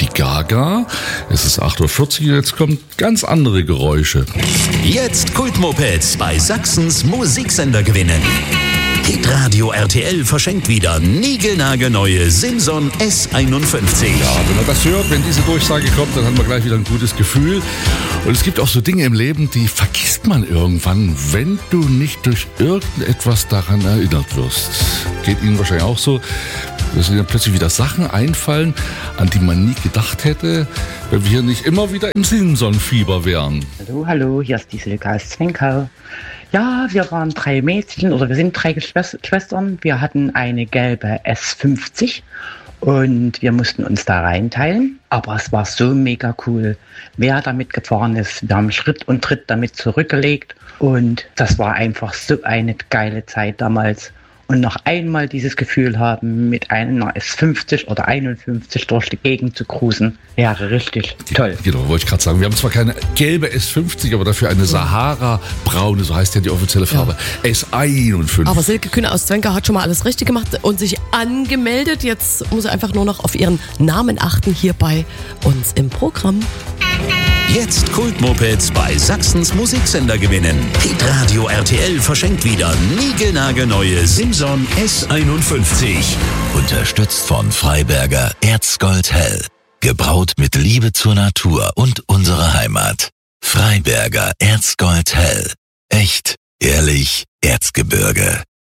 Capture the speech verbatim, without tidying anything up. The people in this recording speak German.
Lady Gaga. Es ist acht Uhr vierzig und jetzt kommen ganz andere Geräusche. Jetzt Kultmopeds bei Sachsens Musiksender gewinnen. Hitradio R T L verschenkt wieder niegelnagelneue Simson S einundfünfzig. Ja, wenn man das hört, wenn diese Durchsage kommt, dann haben wir gleich wieder ein gutes Gefühl. Und es gibt auch so Dinge im Leben, die vergisst man irgendwann, wenn du nicht durch irgendetwas daran erinnert wirst. Geht Ihnen wahrscheinlich auch so, dass Ihnen plötzlich wieder Sachen einfallen, an die man nie gedacht hätte, wenn wir hier nicht immer wieder im Simson-Fieber wären. Hallo, hallo, hier ist die Silke aus Zwenkau. Ja, wir waren drei Mädchen, oder wir sind drei Schwestern. Wir hatten eine gelbe S fünfzig und wir mussten uns da reinteilen. Aber es war so mega cool, wer damit gefahren ist. Wir haben Schritt und Tritt damit zurückgelegt und das war einfach so eine geile Zeit damals. Und noch einmal dieses Gefühl haben, mit einer S fünfzig oder einundfünfzig durch die Gegend zu cruisen, wäre richtig toll. Genau, wollte ich gerade sagen. Wir haben zwar keine gelbe S fünfzig, aber dafür eine Sahara-braune, so heißt ja die offizielle Farbe, ja. S einundfünfzig. Aber Silke Kühne aus Zwenkau hat schon mal alles richtig gemacht und sich angemeldet. Jetzt muss er einfach nur noch auf ihren Namen achten hier bei uns im Programm. Jetzt Kultmopeds bei Sachsens Musiksender gewinnen. Hitradio R T L verschenkt wieder niegelnagelneue Simson S einundfünfzig. Unterstützt von Freiberger Erzgold Hell. Gebraut mit Liebe zur Natur und unserer Heimat. Freiberger Erzgold Hell. Echt, ehrlich, Erzgebirge.